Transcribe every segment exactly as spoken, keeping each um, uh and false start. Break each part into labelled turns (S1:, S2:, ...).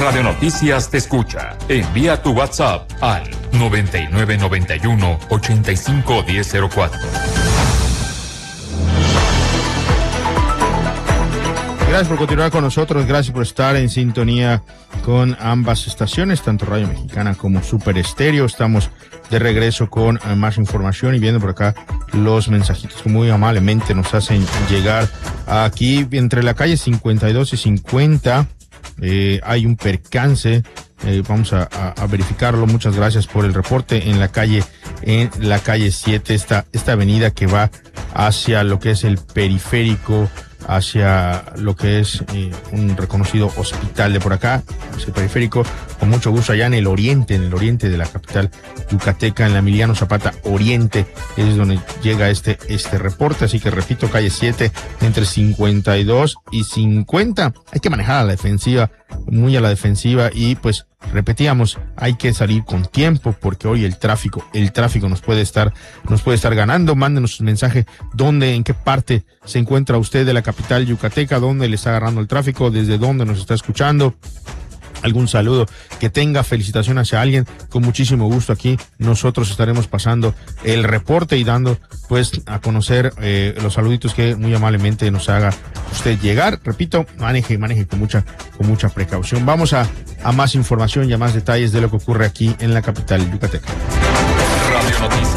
S1: Radio Noticias te escucha. Envía tu WhatsApp al noventa y nueve noventa y uno, ochenta y cinco, diez cero cuatro.
S2: Gracias por continuar con nosotros, gracias por estar en sintonía con ambas estaciones, tanto Radio Mexicana como Super Estéreo. Estamos de regreso con eh, más información y viendo por acá los mensajitos que muy amablemente nos hacen llegar. Aquí entre la calle cincuenta y dos y cincuenta eh, hay un percance. Eh, vamos a, a, a verificarlo. Muchas gracias por el reporte. En la calle, en la calle siete, esta, esta avenida que va hacia lo que es el periférico, hacia lo que es eh, un reconocido hospital de por acá, ese periférico, con mucho gusto allá en el oriente, en el oriente de la capital yucateca, en la Emiliano Zapata Oriente, es donde llega este, este reporte. Así que repito, calle siete, entre cincuenta y dos y cincuenta. Hay que manejar a la defensiva, muy a la defensiva, y pues repetíamos, hay que salir con tiempo porque hoy el tráfico, el tráfico nos puede estar, nos puede estar ganando. Mándenos un mensaje dónde, en qué parte se encuentra usted de la capital yucateca, dónde le está agarrando el tráfico, desde dónde nos está escuchando. Algún saludo que tenga, felicitación hacia alguien, con muchísimo gusto aquí nosotros estaremos pasando el reporte y dando pues a conocer eh, los saluditos que muy amablemente nos haga usted llegar. Repito, maneje, maneje con mucha, con mucha precaución. Vamos a, a más información y a más detalles de lo que ocurre aquí en la capital yucateca.
S1: Radio Noticias.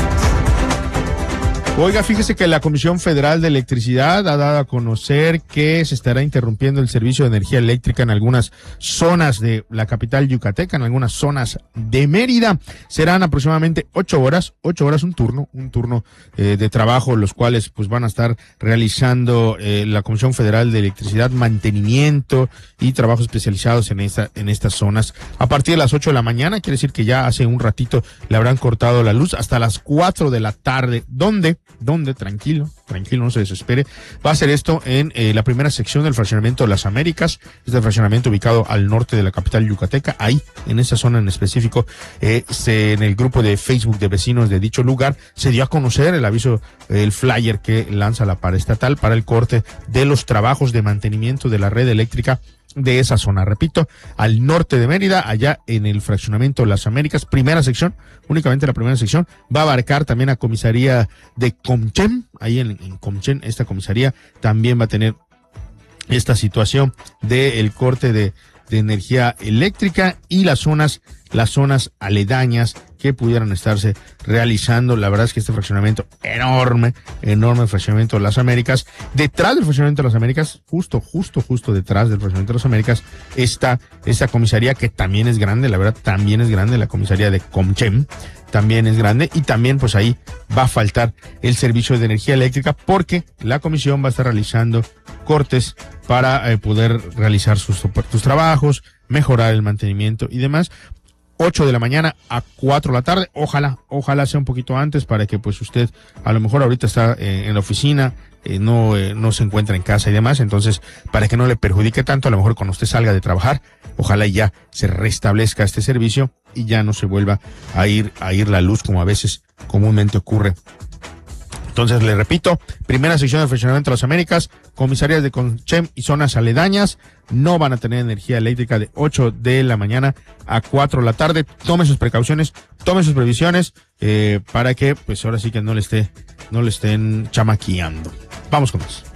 S2: Oiga, fíjese que la Comisión Federal de Electricidad ha dado a conocer que se estará interrumpiendo el servicio de energía eléctrica en algunas zonas de la capital yucateca, en algunas zonas de Mérida. Serán aproximadamente ocho horas, ocho horas un turno, un turno eh, de trabajo, los cuales pues van a estar realizando eh, la Comisión Federal de Electricidad, mantenimiento y trabajos especializados en esta, en estas zonas. A partir de las ocho de la mañana, quiere decir que ya hace un ratito le habrán cortado la luz hasta las cuatro de la tarde, donde donde, tranquilo, tranquilo, no se desespere, va a ser esto en eh, la primera sección del fraccionamiento de las Américas, este fraccionamiento ubicado al norte de la capital yucateca. Ahí, en esa zona en específico, eh, se, en el grupo de Facebook de vecinos de dicho lugar, se dio a conocer el aviso, el flyer que lanza la paraestatal para el corte de los trabajos de mantenimiento de la red eléctrica de esa zona. Repito, al norte de Mérida, allá en el fraccionamiento de las Américas, primera sección, únicamente la primera sección, va a abarcar también a comisaría de Comchem, ahí en, en Comchem, esta comisaría también va a tener esta situación del corte de, de energía eléctrica y las zonas, las zonas aledañas que pudieran estarse realizando. La verdad es que este fraccionamiento enorme, enorme fraccionamiento de las Américas, detrás del fraccionamiento de las Américas, justo, justo, justo detrás del fraccionamiento de las Américas, está esta comisaría que también es grande, la verdad también es grande, la comisaría de Comchem también es grande, y también pues ahí va a faltar el servicio de energía eléctrica porque la comisión va a estar realizando cortes para eh, poder realizar sus, sus trabajos, mejorar el mantenimiento y demás. ocho de la mañana a cuatro de la tarde, ojalá, ojalá sea un poquito antes para que pues usted a lo mejor ahorita está eh, en la oficina, eh, no, eh, no se encuentra en casa y demás, entonces para que no le perjudique tanto, a lo mejor cuando usted salga de trabajar, ojalá ya se restablezca este servicio y ya no se vuelva a ir, a ir la luz como a veces comúnmente ocurre. Entonces, le repito, primera sección de fraccionamiento de las Américas, comisarías de Comchem y zonas aledañas no van a tener energía eléctrica de ocho de la mañana a cuatro de la tarde. Tome sus precauciones, tome sus previsiones, eh, para que, pues ahora sí que no le esté, no le estén chamaqueando. Vamos con más.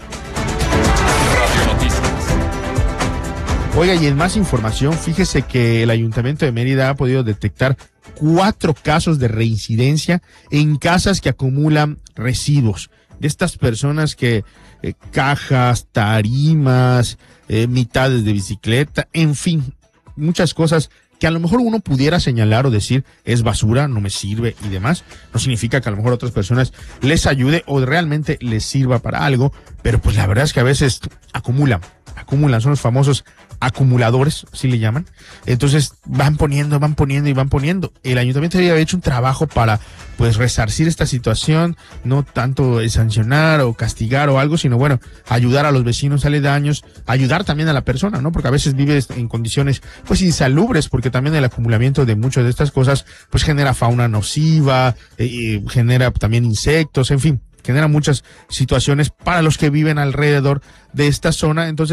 S1: Radio Noticias.
S2: Oiga, y en más información, fíjese que el Ayuntamiento de Mérida ha podido detectar cuatro casos de reincidencia en casas que acumulan residuos. De estas personas que eh, cajas, tarimas, eh, mitades de bicicleta, en fin, muchas cosas que a lo mejor uno pudiera señalar o decir es basura, no me sirve y demás. No significa que a lo mejor a otras personas les ayude o realmente les sirva para algo, pero pues la verdad es que a veces acumulan, acumulan, son los famosos acumuladores, así le llaman. Entonces van poniendo, van poniendo y van poniendo. El ayuntamiento había hecho un trabajo para pues resarcir esta situación, no tanto sancionar o castigar o algo, sino bueno, ayudar a los vecinos aledaños, ayudar también a la persona, ¿no? Porque a veces vives en condiciones pues insalubres, porque también el acumulamiento de muchas de estas cosas pues genera fauna nociva, eh, genera también insectos, en fin, genera muchas situaciones para los que viven alrededor de esta zona. Entonces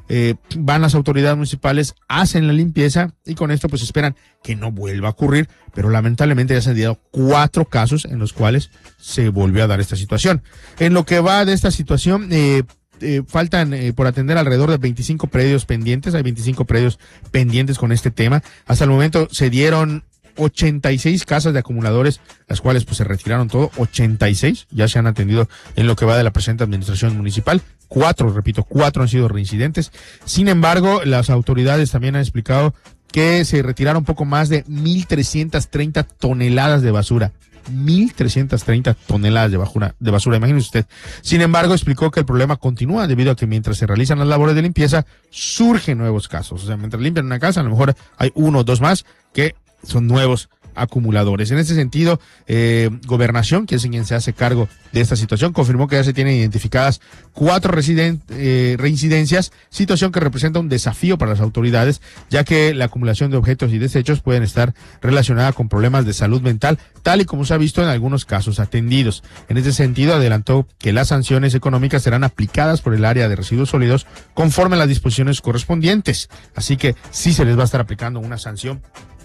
S2: eh, van las autoridades municipales, hacen la limpieza y con esto pues esperan que no vuelva a ocurrir, pero lamentablemente ya se han dado cuatro casos en los cuales se volvió a dar esta situación. En lo que va de esta situación, eh, Eh, faltan eh, por atender alrededor de veinticinco predios pendientes, hay veinticinco predios pendientes con este tema. Hasta el momento se dieron ochenta y seis casas de acumuladores, las cuales pues se retiraron todo, ochenta y seis ya se han atendido en lo que va de la presente administración municipal. Cuatro, repito, cuatro han sido reincidentes. Sin embargo, las autoridades también han explicado que se retiraron poco más de mil trescientas treinta toneladas de basura. mil trescientas treinta toneladas de basura, de basura, imagínese usted. Sin embargo, explicó que el problema continúa debido a que mientras se realizan las labores de limpieza, surgen nuevos casos. O sea, mientras limpian una casa, a lo mejor hay uno o dos más que son nuevos acumuladores. En ese sentido, eh, Gobernación, que es quien se hace cargo de esta situación, confirmó que ya se tienen identificadas cuatro residen- eh, reincidencias, situación que representa un desafío para las autoridades, ya que la acumulación de objetos y desechos pueden estar relacionada con problemas de salud mental, tal y como se ha visto en algunos casos atendidos. En ese sentido, adelantó que las sanciones económicas serán aplicadas por el área de residuos sólidos conforme a las disposiciones correspondientes. Así que sí se les va a estar aplicando una sanción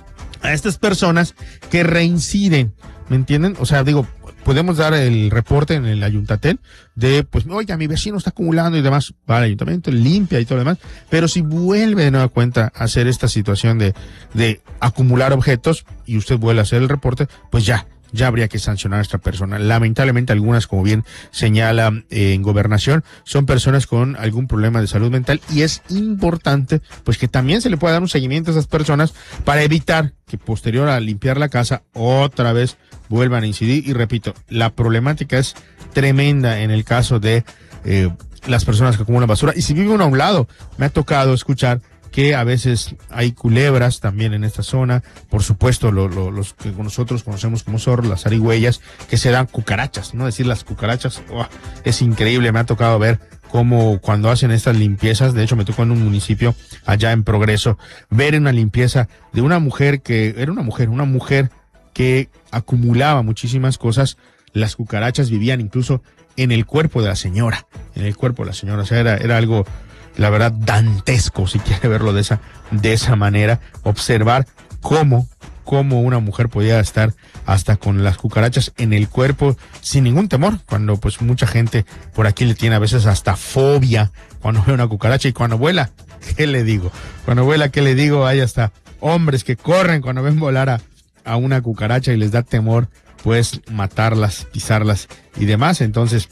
S2: a estas personas que reinciden, ¿me entienden? O sea, digo, podemos dar el reporte en el Ayuntatel de, pues, oiga, mi vecino está acumulando y demás, va al ayuntamiento, limpia y todo lo demás, pero si vuelve de nueva cuenta a hacer esta situación de, de acumular objetos y usted vuelve a hacer el reporte, pues ya, ya habría que sancionar a esta persona. Lamentablemente algunas, como bien señala eh, en Gobernación, son personas con algún problema de salud mental y es importante pues que también se le pueda dar un seguimiento a esas personas para evitar que posterior a limpiar la casa otra vez vuelvan a incidir. Y repito, la problemática es tremenda en el caso de eh, las personas que acumulan basura. Y si vive uno a un lado, me ha tocado escuchar que a veces hay culebras también en esta zona, por supuesto lo, lo, los que nosotros conocemos como zorros, las zarigüeyas, que se dan cucarachas, ¿no? Decir las cucarachas, oh, es increíble, me ha tocado ver cómo cuando hacen estas limpiezas, de hecho me tocó en un municipio allá en Progreso, ver una limpieza de una mujer que, era una mujer, una mujer que acumulaba muchísimas cosas, las cucarachas vivían incluso en el cuerpo de la señora, en el cuerpo de la señora, o sea, era, era algo, la verdad, dantesco, si quiere verlo de esa, de esa manera, observar cómo, cómo una mujer podía estar hasta con las cucarachas en el cuerpo sin ningún temor, cuando pues mucha gente por aquí le tiene a veces hasta fobia cuando ve una cucaracha. Y cuando vuela, ¿qué le digo? Cuando vuela, ¿qué le digo? Hay hasta hombres que corren cuando ven volar a, a una cucaracha y les da temor pues matarlas, pisarlas y demás. Entonces,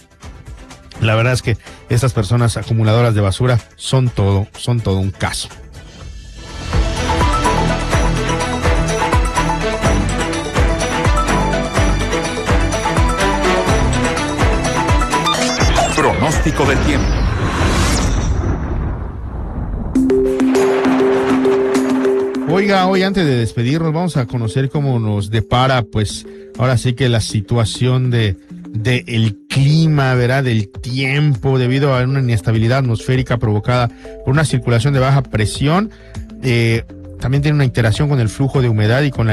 S2: la verdad es que estas personas acumuladoras de basura son todo, son todo un caso.
S1: Pronóstico del tiempo.
S2: Oiga, hoy antes de despedirnos vamos a conocer cómo nos depara, pues, ahora sí que la situación de de el clima, ¿verdad? Del tiempo, debido a una inestabilidad atmosférica provocada por una circulación de baja presión. Eh, también tiene una interacción con el flujo de humedad y con la